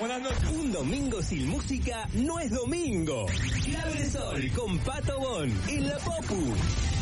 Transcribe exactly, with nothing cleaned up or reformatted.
Buenas noches. Un domingo sin música no es domingo. Clave de Sol con Pato Bon en la Popu.